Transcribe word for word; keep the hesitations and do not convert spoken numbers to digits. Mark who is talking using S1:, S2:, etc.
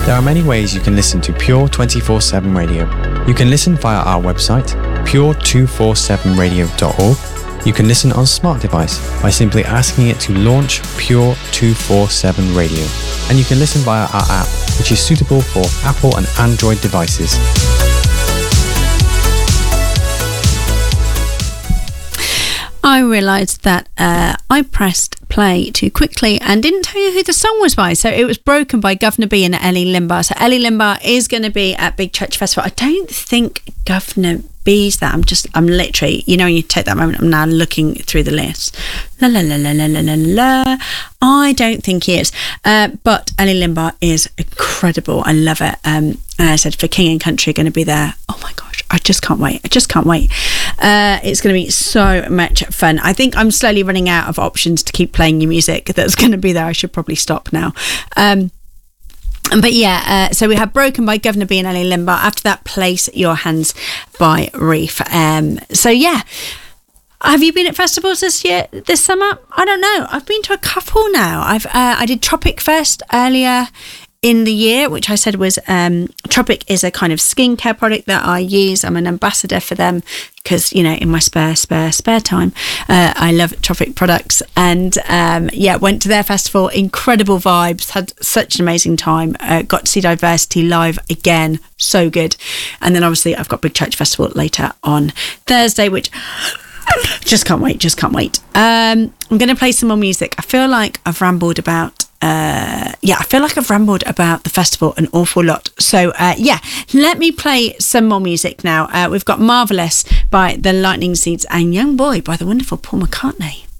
S1: There are many ways you can listen to Pure twenty-four seven Radio. You can listen via our website, pure two forty-seven radio dot org. You can listen on a smart device by simply asking it to launch Pure two forty-seven Radio. And you can listen via our app, which is suitable for Apple and Android devices.
S2: I realised that uh, I pressed play too quickly and didn't tell you who the song was by. So it was Broken by Governor B and Ellie Limbaugh. So Ellie Limbaugh is going to be at Big Church Festival. I don't think Governor B's that. I'm just, I'm literally, you know, when you take that moment, I'm now looking through the list. La la la la la la la la. I don't think he is. Uh, but Ellie Limbaugh is incredible. I love it. Um, and I said, for King and Country, going to be there. Oh my gosh, I just can't wait. I just can't wait. Uh, it's going to be so much fun. I think I'm slowly running out of options to keep playing new music that's going to be there. I should probably stop now. Um, But yeah, uh, so we have Broken by Governor B and Ellie Limbaugh. After that, Place Your Hands by Reef. Um, so yeah, have you been at festivals this year, this summer? I don't know. I've been to a couple now. I've uh, I did Tropic Fest earlier in the year, which I said was um, Tropic is a kind of skincare product that I use. I'm an ambassador for them because, you know, in my spare, spare, spare time, uh, I love Tropic products. And um, yeah, went to their festival, incredible vibes, had such an amazing time. Uh, got to see Diversity live again, so good. And then obviously I've got Big Church Festival later on Thursday, which just can't wait, just can't wait. Um, I'm going to play some more music. I feel like I've rambled about Uh, yeah, I feel like I've rambled about the festival an awful lot. So, uh, yeah, let me play some more music now. Uh, we've got Marvellous by The Lightning Seeds and Young Boy by the wonderful Paul McCartney.